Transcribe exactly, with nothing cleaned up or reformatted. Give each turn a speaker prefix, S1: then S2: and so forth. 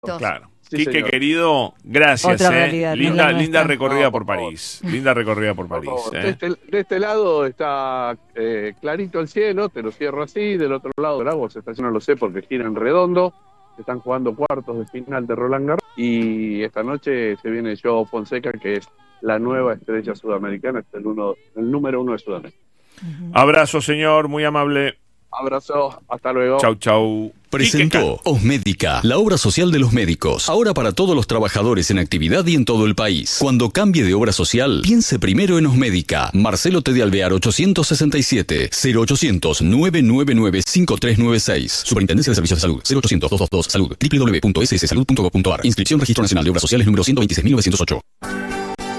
S1: Claro.
S2: Sí,
S1: Quique,
S2: señor.
S1: querido, gracias.
S3: Otra
S1: eh.
S3: realidad, no
S1: linda,
S3: la
S1: linda
S3: nuestra.
S1: recorrida
S2: No,
S1: por
S2: por favor.
S1: París. Linda recorrida por
S2: Por
S1: París.
S2: favor.
S1: eh.
S2: De, este, de este lado está eh, clarito el cielo, te lo cierro así. Del otro lado el agua se está, yo no lo sé porque gira en redondo. Están jugando cuartos de final de Roland Garros. Y esta noche se viene Joao Fonseca, que es la nueva estrella sudamericana, es el, uno, el número uno de Sudamérica.
S1: Abrazo, señor, muy amable.
S2: Abrazo, hasta luego.
S1: Chau, chau.
S4: Presentó Osmédica, la obra social de los médicos. Ahora para todos los trabajadores en actividad y en todo el país. Cuando cambie de obra social, piense primero en Osmédica. Marcelo T. de Alvear ochocientos sesenta y siete, cero ochocientos, nueve nueve nueve, cinco tres nueve seis. Superintendencia de Servicios de Salud, cero ochocientos, doscientos veintidós, salud, doble u doble u doble u punto s s salud punto gov punto a r. Inscripción Registro Nacional de Obras Sociales número ciento veintiséis mil novecientos ocho.